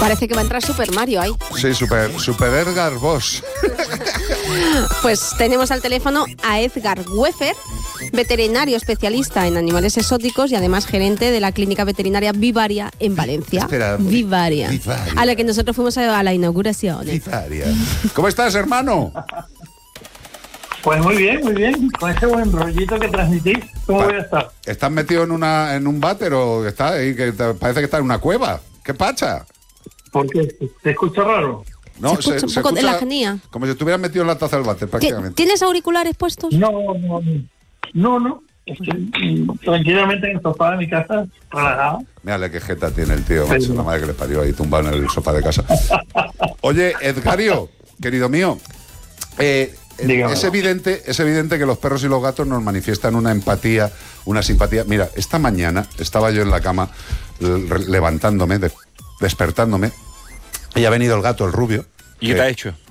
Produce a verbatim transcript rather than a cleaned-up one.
Parece que va a entrar Super Mario ahí. Sí, Super, super Edgar Bosch. Pues tenemos al teléfono a Edgar Weffer, veterinario especialista en animales exóticos y además gerente de la clínica veterinaria Vivaria en Valencia. Espera, Vivaria, Vivaria. A la que nosotros fuimos a la inauguración. Vivaria. ¿Cómo estás, hermano? Pues muy bien, muy bien. Con ese buen rollito que transmitís, ¿cómo Pa- voy a estar? ¿Estás metido en una en un váter o está ahí, que te- parece que está en una cueva? ¿Qué pacha? Porque te escucho raro. No, Se escucha un poco de la genía. Como si estuvieras metido en la taza del váter, ¿Ti- prácticamente. ¿Tienes auriculares puestos? No, no, no. No, no. Estoy mm, tranquilamente en el sofá de mi casa, relajado. Mírale qué jeta tiene el tío, macho, Sí. la madre que le parió ahí tumbado en el sofá de casa. Oye, Edgario, querido mío, eh, Dígame. es evidente, es evidente que los perros y los gatos nos manifiestan una empatía, una simpatía. Mira, esta mañana estaba yo en la cama l- levantándome, de- despertándome, y ha venido el gato, el rubio. ¿Y qué te ha hecho?